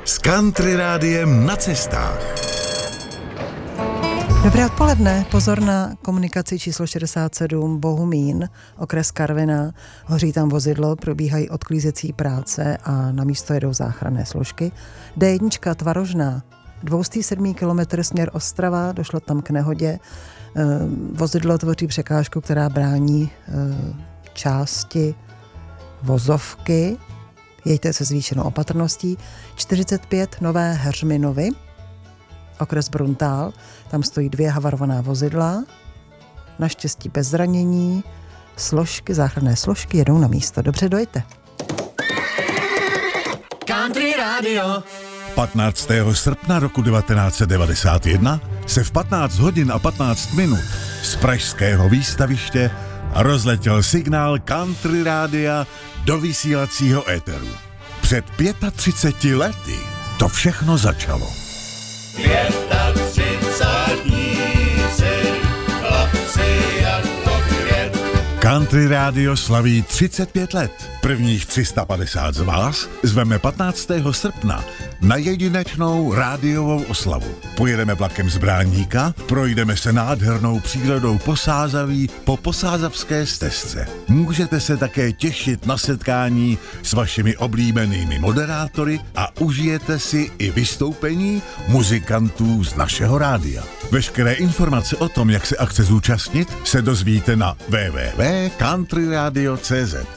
s Country Rádiem na cestách. Dobré odpoledne, pozor na komunikaci číslo 67 Bohumín, okres Karviná. Hoří tam vozidlo, probíhají odklízecí práce a na místo jedou záchranné složky. D1 Tvarožná, 207 km směr Ostrava, došlo tam k nehodě. Vozidlo tvoří překážku, která brání části vozovky. Jeďte se zvýšenou opatrností. 45 Nové Heřminovy, okres Bruntál, tam stojí 2 havarovaná vozidla, naštěstí bez zranění, záchranné složky jedou na místo. Dobře, dojďte. Country Radio. 15. srpna roku 1991 se v 15 hodin a 15 minut z pražského výstaviště rozletěl signál Country Rádia do vysílacího éteru. Před 35 lety to všechno začalo. 35 chlapci jako květ. Country Radio slaví 35 let. Prvních 350 z vás zveme 15. srpna na jedinečnou rádiovou oslavu. Pojedeme vlakem z Bráníka, projdeme se nádhernou přírodou Posázaví po posázavské stezce. Můžete se také těšit na setkání s vašimi oblíbenými moderátory a užijete si i vystoupení muzikantů z našeho rádia. Veškeré informace o tom, jak se akce zúčastnit, se dozvíte na www.countryradio.cz.